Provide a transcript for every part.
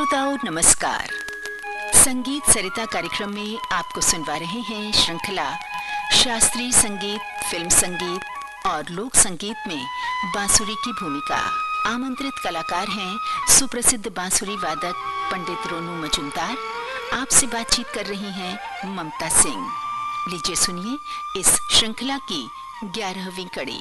श्रोताओं नमस्कार। संगीत सरिता कार्यक्रम में आपको सुनवा रहे हैं श्रृंखला शास्त्रीय संगीत, फिल्म संगीत और लोक संगीत में बांसुरी की भूमिका। आमंत्रित कलाकार हैं सुप्रसिद्ध बांसुरी वादक पंडित रोनू मजूमदार। आपसे बातचीत कर रही हैं ममता सिंह। लीजिए सुनिए इस श्रृंखला की 11वीं कड़ी।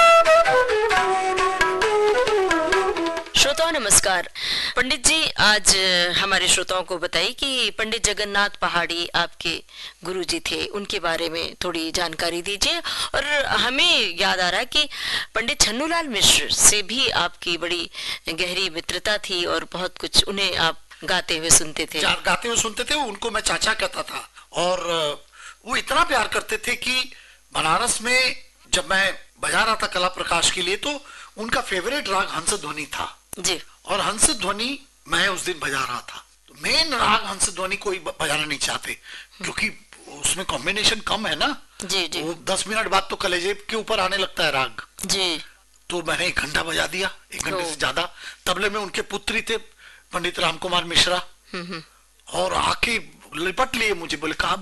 श्रोताओं नमस्कार। पंडित जी, आज हमारे श्रोताओं को बताइए कि पंडित जगन्नाथ पहाड़ी आपके गुरुजी थे, उनके बारे में थोड़ी जानकारी दीजिए। और हमें याद आ रहा है कि पंडित छन्नूलाल मिश्र से भी आपकी बड़ी गहरी मित्रता थी और बहुत कुछ उन्हें आप गाते हुए सुनते थे। उनको मैं चाचा कहता था और वो इतना प्यार करते थे कि बनारस में जब मैं बजा रहा था कला प्रकाश के लिए तो उनका फेवरेट राग हंसध्वनि था जी। और हंसध्वनि मैं उस दिन बजा रहा था। तो मेन राग हंसध्वनि कोई बजाना नहीं चाहते क्योंकि उसमें कॉम्बिनेशन कम है ना जी जी। वो 10 मिनट बाद तो कलेजे के ऊपर आने लगता है राग जी। तो मैंने 1 घंटा बजा दिया, 1 घंटे से ज्यादा। तबले में उनके पुत्री थे पंडित राम कुमार मिश्रा और आके लिपट लिए मुझे, बोले कहा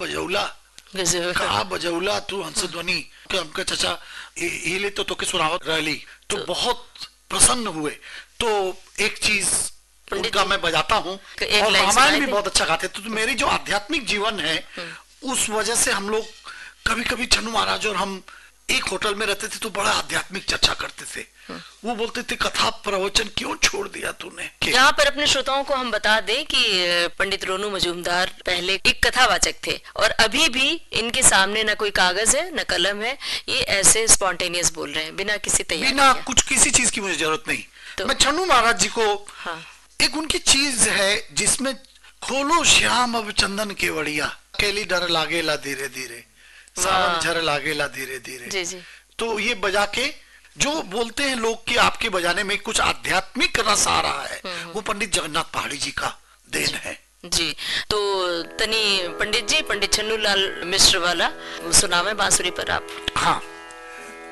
बजौला तू हंसध्वनि के हमके चाचा ये तो के सुनावत रही। तो बहुत प्रसन्न हुए। तो एक चीज उनका मैं बजाता हूँ और रामायण भी बहुत अच्छा गाते। तो मेरी जो आध्यात्मिक जीवन है उस वजह से हम लोग कभी कभी छन्नू महाराज और हम एक होटल में रहते थे तो बड़ा आध्यात्मिक चर्चा करते थे। वो बोलते थे कथा प्रवचन क्यों छोड़ दिया तूने। यहाँ पर अपने श्रोताओं को हम बता दें कि पंडित रोनू मजूमदार पहले एक कथावाचक थे और अभी भी इनके सामने न कोई कागज है न कलम है, ये ऐसे स्पॉन्टेनियस बोल रहे हैं बिना किसी तैयारी, बिना कुछ किसी चीज की मुझे जरूरत नहीं। तो मैं छन्नू महाराज जी को एक उनकी चीज है जिसमें खोलो श्याम अब चंदन केवड़िया केली डर लागेला धीरे धीरे सावन झर लागेला धीरे धीरे। जी जी। तो ये बजा के जो बोलते हैं लोग कि आपके बजाने में कुछ आध्यात्मिक रस आ रहा है, वो पंडित जगन्नाथ पहाड़ी जी का देन है जी। तो तनी पंडित जी, पंडित छन्नूलाल मिश्र वाला सुनावे बांसुरी पर आप। हाँ।